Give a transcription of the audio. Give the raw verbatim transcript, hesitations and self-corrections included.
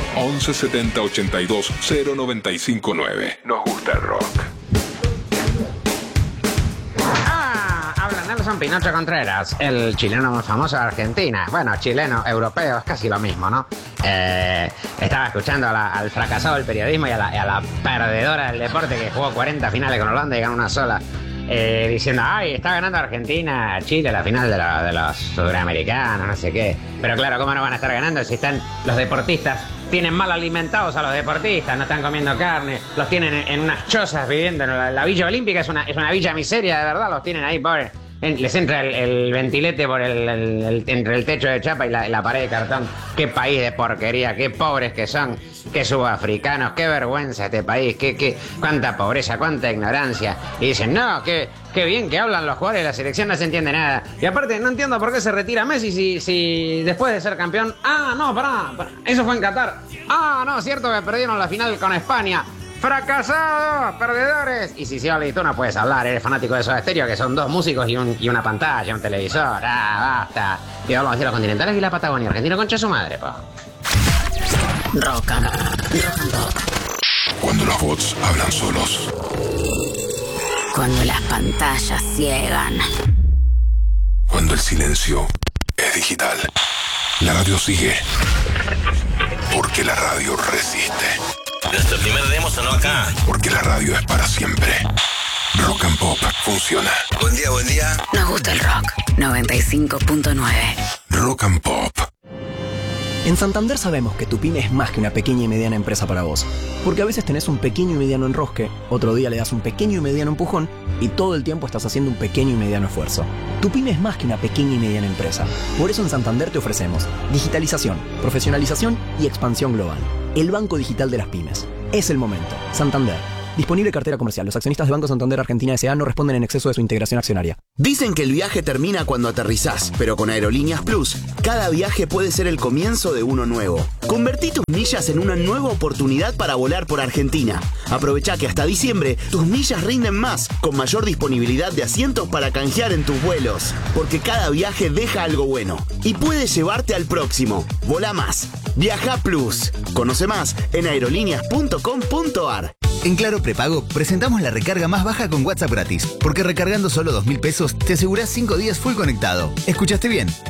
once setenta ochenta y dos cero noventa y cinco nueve. Nos gusta el rock. Nelson Pinocho Contreras, el chileno más famoso de Argentina. Bueno, chileno, europeo, es casi lo mismo, ¿no? Eh, estaba escuchando a la, al fracasado del periodismo y a, la, y a la perdedora del deporte que jugó cuarenta finales con Holanda y ganó una sola. Eh, diciendo, ay, está ganando Argentina, Chile, la final de, la, de los sudamericanos, no sé qué. Pero claro, ¿cómo no van a estar ganando si están los deportistas? Tienen mal alimentados a los deportistas, no están comiendo carne, los tienen en, en unas chozas viviendo en la, la Villa Olímpica, es una, es una villa miseria, de verdad, los tienen ahí, pobres. Les entra el, el ventilete por el, el, el, entre el techo de chapa y la, la pared de cartón. Qué país de porquería, qué pobres que son, qué subafricanos, qué vergüenza este país, qué, qué, cuánta pobreza, cuánta ignorancia. Y dicen, no, qué, qué bien que hablan los jugadores de la selección, no se entiende nada. Y aparte, no entiendo por qué se retira Messi si, si después de ser campeón... Ah, no, pará, pará, eso fue en Qatar. Ah, no, cierto que perdieron la final con España. ¡Fracasados! ¡Perdedores! Y si se tú no puedes hablar, eres fanático de Soda Stereo, que son dos músicos y, un, y una pantalla, un televisor. ¡Ah, basta! Y hablamos de los continentales y la Patagonia. Argentina concha su madre, po. Rock and Pop. Cuando los bots hablan solos. Cuando las pantallas ciegan. Cuando el silencio es digital. La radio sigue. Porque la radio resiste. Nuestro primer demo sonó acá. Porque la radio es para siempre. Rock and Pop funciona. Buen día, buen día. Nos gusta el rock. noventa y cinco punto nueve. Rock and Pop. En Santander sabemos que tu pyme es más que una pequeña y mediana empresa para vos. Porque a veces tenés un pequeño y mediano enrosque, otro día le das un pequeño y mediano empujón y todo el tiempo estás haciendo un pequeño y mediano esfuerzo. Tu pyme es más que una pequeña y mediana empresa. Por eso en Santander te ofrecemos digitalización, profesionalización y expansión global. El banco digital de las pymes. Es el momento. Santander. Disponible cartera comercial. Los accionistas de Banco Santander Argentina S A no responden en exceso de su integración accionaria. Dicen que el viaje termina cuando aterrizás, pero con Aerolíneas Plus, cada viaje puede ser el comienzo de uno nuevo. Convertí tus millas en una nueva oportunidad para volar por Argentina. Aprovecha que hasta diciembre tus millas rinden más, con mayor disponibilidad de asientos para canjear en tus vuelos. Porque cada viaje deja algo bueno y puede llevarte al próximo. Volá más. Viaja Plus. Conoce más en aerolíneas punto com punto ar. En Claro Prepago presentamos la recarga más baja con WhatsApp gratis, porque recargando solo dos mil pesos te asegurás cinco días full conectado. ¿Escuchaste bien?